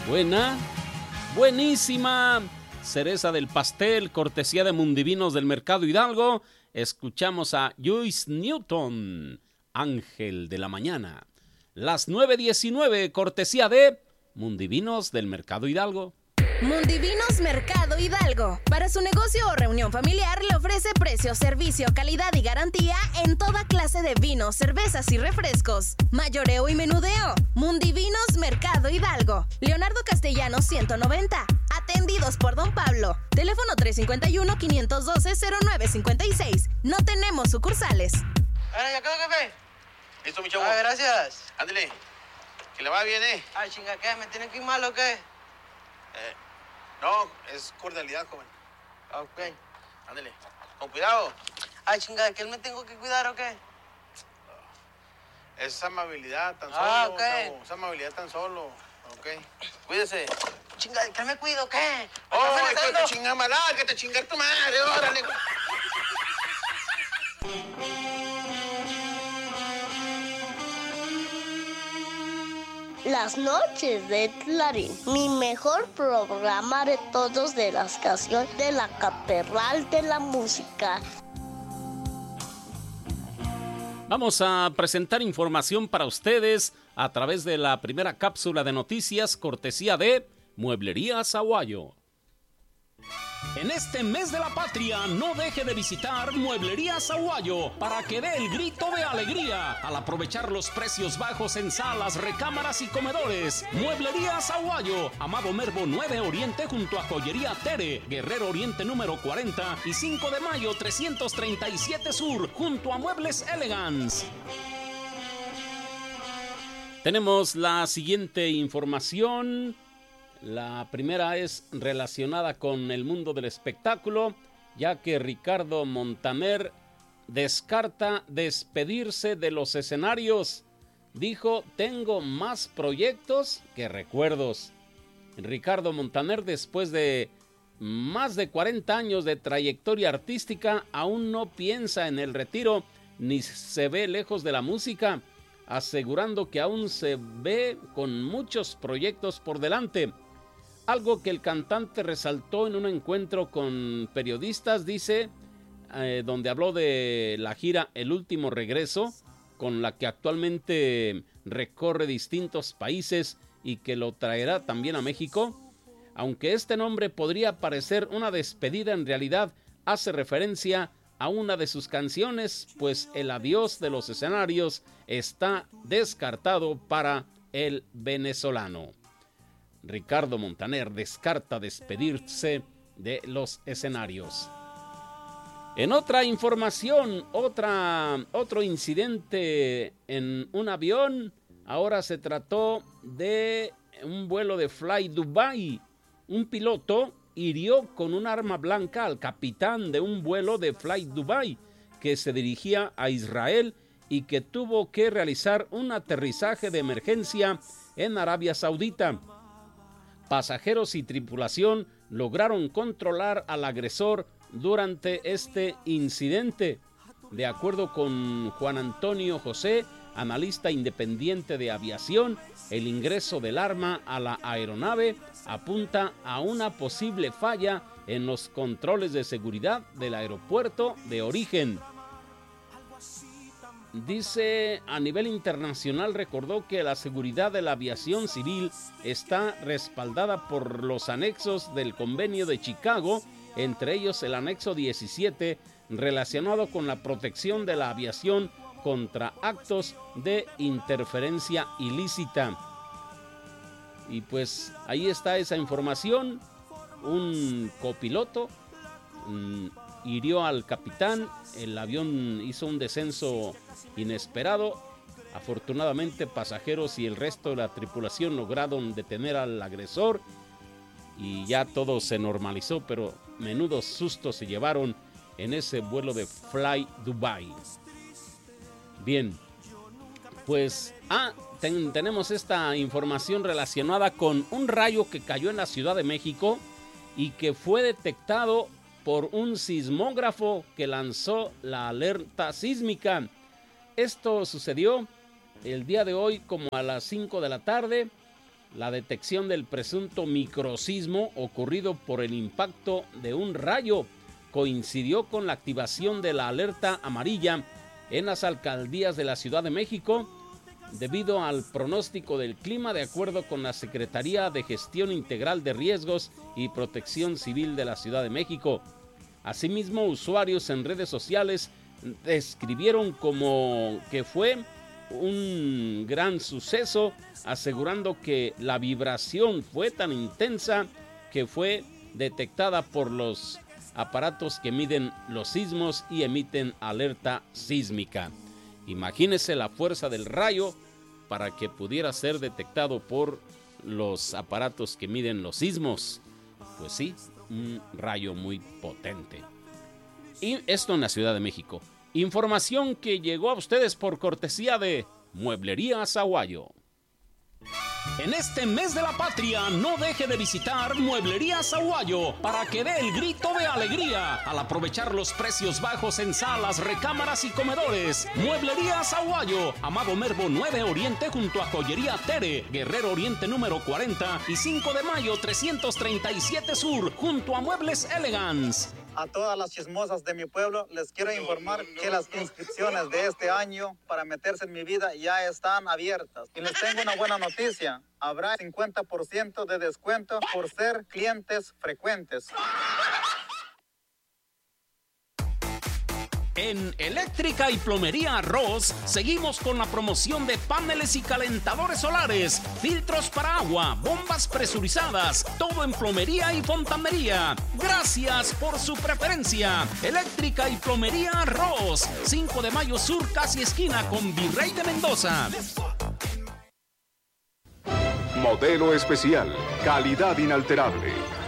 Buena, buenísima. Cereza del pastel, cortesía de Mundivinos del Mercado Hidalgo. Escuchamos a Joyce Newton, Ángel de la Mañana. Las 9:19, cortesía de Mundivinos del Mercado Hidalgo. Mundivinos Mercado Hidalgo. Para su negocio o reunión familiar le ofrece precio, servicio, calidad y garantía en toda clase de vinos, cervezas y refrescos. Mayoreo y menudeo. Mundivinos Mercado Hidalgo. Leonardo Castellanos 190. Atendidos por Don Pablo. Teléfono 351-512-0956. No tenemos sucursales. ¿Ya quedó, jefe? Listo, mi chavo. Gracias. Ándale, que le va bien, Ay, chinga, ¿qué? ¿Me tiene que ir mal o qué? No, es cordialidad, joven. Ok. Ándale, con cuidado. Ay, chinga, ¿que él me tengo que cuidar o qué? Es amabilidad tan solo, ok. chavo. Es amabilidad tan solo. Ok. Cuídese. Chinga, ¿que me cuido o qué? ¡Oh, hijo de tu chingada madre! ¡Que te chingar tu madre! ¡Órale! Las noches de Clarín, mi mejor programa de todos de la estación de la Catedral de la Música. Vamos a presentar información para ustedes a través de la primera cápsula de noticias, cortesía de Mueblerías Aguayo. En este mes de la patria, no deje de visitar Mueblerías Aguayo para que dé el grito de alegría al aprovechar los precios bajos en salas, recámaras y comedores. Mueblerías Aguayo, Amado Nervo 9 Oriente junto a Joyería Tere, Guerrero Oriente número 40 y 5 de mayo 337 Sur junto a Muebles Elegance. Tenemos la siguiente información. La primera es relacionada con el mundo del espectáculo, ya que Ricardo Montaner descarta despedirse de los escenarios. Dijo, tengo más proyectos que recuerdos. Ricardo Montaner, después de más de 40 años de trayectoria artística, aún no piensa en el retiro ni se ve lejos de la música, asegurando que aún se ve con muchos proyectos por delante. Algo que el cantante resaltó en un encuentro con periodistas, dice, donde habló de la gira El Último Regreso, con la que actualmente recorre distintos países y que lo traerá también a México. Aunque este nombre podría parecer una despedida, en realidad hace referencia a una de sus canciones, pues el adiós de los escenarios está descartado para el venezolano. Ricardo Montaner descarta despedirse de los escenarios. En otra información, otro incidente en un avión. Ahora se trató de un vuelo de Fly Dubai. Un piloto hirió con un arma blanca al capitán de un vuelo de Fly Dubai que se dirigía a Israel y que tuvo que realizar un aterrizaje de emergencia en Arabia Saudita. Pasajeros y tripulación lograron controlar al agresor durante este incidente. De acuerdo con Juan Antonio José, analista independiente de aviación, el ingreso del arma a la aeronave apunta a una posible falla en los controles de seguridad del aeropuerto de origen. Dice, a nivel internacional recordó que la seguridad de la aviación civil está respaldada por los anexos del Convenio de Chicago, entre ellos el anexo 17, relacionado con la protección de la aviación contra actos de interferencia ilícita. Y pues ahí está esa información. Un copiloto hirió al capitán, el avión hizo un descenso inesperado. Afortunadamente, pasajeros y el resto de la tripulación lograron detener al agresor y ya todo se normalizó, pero menudos sustos se llevaron en ese vuelo de Fly Dubai. Bien, pues tenemos esta información relacionada con un rayo que cayó en la Ciudad de México y que fue detectado por un sismógrafo que lanzó la alerta sísmica. Esto sucedió el día de hoy como a las 5 de la tarde la detección del presunto microsismo ocurrido por el impacto de un rayo coincidió con la activación de la alerta amarilla en las alcaldías de la Ciudad de México debido al pronóstico del clima, de acuerdo con la Secretaría de Gestión Integral de Riesgos y Protección Civil de la Ciudad de México. Asimismo, usuarios en redes sociales describieron como que fue un gran suceso, asegurando que la vibración fue tan intensa que fue detectada por los aparatos que miden los sismos y emiten alerta sísmica. Imagínese la fuerza del rayo para que pudiera ser detectado por los aparatos que miden los sismos. Pues sí, un rayo muy potente. Y esto en la Ciudad de México. Información que llegó a ustedes por cortesía de Mueblería Azaguayo. En este mes de la patria, no deje de visitar Mueblería Azaguayo para que dé el grito de alegría al aprovechar los precios bajos en salas, recámaras y comedores. Mueblería Azaguayo, Amado Nervo 9 Oriente junto a Joyería Tere, Guerrero Oriente número 40 y 5 de mayo 337 Sur junto a Muebles Elegance. A todas las chismosas de mi pueblo les quiero informar que las inscripciones de este año para meterse en mi vida ya están abiertas. Y les tengo una buena noticia, habrá 50% de descuento por ser clientes frecuentes. En Eléctrica y Plomería Ross seguimos con la promoción de paneles y calentadores solares, filtros para agua, bombas presurizadas, todo en plomería y fontanería. Gracias por su preferencia. Eléctrica y Plomería Ross, 5 de mayo Sur, casi esquina con Virrey de Mendoza. Modelo especial, calidad inalterable.